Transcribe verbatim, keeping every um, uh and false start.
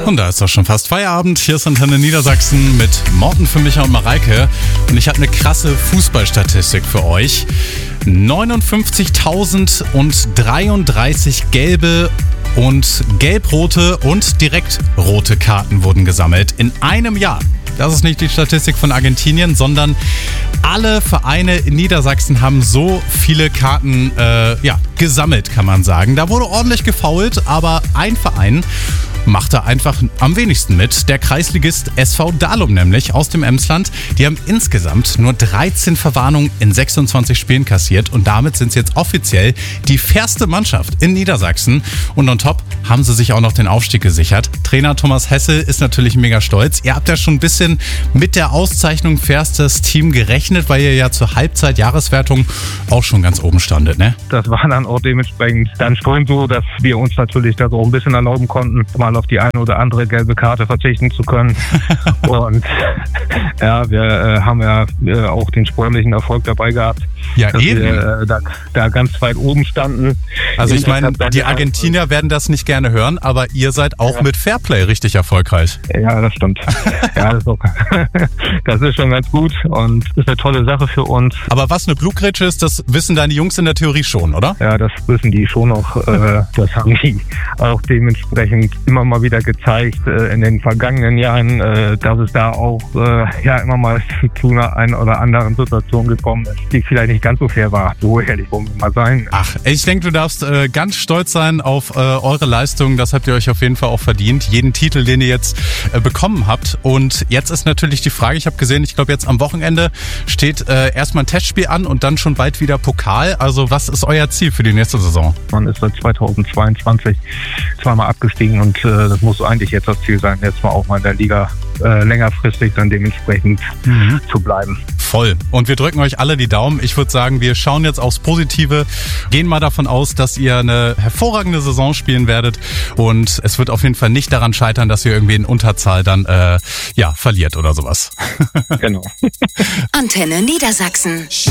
Und da ist doch schon fast Feierabend. Hier ist Antenne Niedersachsen mit Morten für Micha und Mareike. Und ich habe eine krasse Fußballstatistik für euch. neunundfünfzigtausenddreiunddreißig gelbe und gelb-rote und direkt rote Karten wurden gesammelt in einem Jahr. Das ist nicht die Statistik von Argentinien, sondern alle Vereine in Niedersachsen haben so viele Karten äh, ja, gesammelt, kann man sagen. Da wurde ordentlich gefoult, aber ein Verein machte einfach am wenigsten mit. Der Kreisligist S V Dalum nämlich aus dem Emsland. Die haben insgesamt nur dreizehn Verwarnungen in sechsundzwanzig Spielen kassiert und damit sind sie jetzt offiziell die fairste Mannschaft in Niedersachsen. Und on top haben sie sich auch noch den Aufstieg gesichert. Trainer Thomas Hessel ist natürlich mega stolz. Ihr habt ja schon ein bisschen mit der Auszeichnung fairstes Team gerechnet, weil ihr ja zur Halbzeit-Jahreswertung auch schon ganz oben standet, ne? Das war dann auch dementsprechend dann schon so, dass wir uns natürlich das auch ein bisschen erlauben konnten, mal auf die eine oder andere gelbe Karte verzichten zu können. Und ja, wir äh, haben ja äh, auch den sportlichen Erfolg dabei gehabt. Ja, dass eben. Wir, äh, da, da ganz weit oben standen. Also ich meine, die Argentinier werden das nicht gerne hören, aber ihr seid auch ja. mit Fairplay richtig erfolgreich. Ja, das stimmt. Ja, das ist, auch, das ist schon ganz gut und ist eine tolle Sache für uns. Aber was eine Blutgrätsche ist, das wissen deine Jungs in der Theorie schon, oder? Ja, das wissen die schon noch. Äh, das haben die auch dementsprechend immer mal wieder gezeigt äh, in den vergangenen Jahren, äh, dass es da auch äh, ja immer mal zu einer einen oder anderen Situation gekommen ist, die vielleicht nicht ganz so fair war. So ehrlich wollen wir mal sein. Ach, ich denke, du darfst äh, ganz stolz sein auf äh, eure Leistung. Das habt ihr euch auf jeden Fall auch verdient. Jeden Titel, den ihr jetzt äh, bekommen habt. Und jetzt ist natürlich die Frage, ich habe gesehen, ich glaube jetzt am Wochenende steht äh, erstmal ein Testspiel an und dann schon bald wieder Pokal. Also was ist euer Ziel für die nächste Saison? Man ist seit zweitausendzweiundzwanzig zweimal abgestiegen und äh, das muss eigentlich jetzt das Ziel sein, jetzt mal auch mal in der Liga äh, längerfristig dann dementsprechend mhm. zu bleiben. Voll. Und wir drücken euch alle die Daumen. Ich würde sagen, wir schauen jetzt aufs Positive, gehen mal davon aus, dass ihr eine hervorragende Saison spielen werdet und es wird auf jeden Fall nicht daran scheitern, dass ihr irgendwie in Unterzahl dann äh, ja verliert oder sowas. Genau. Antenne Niedersachsen.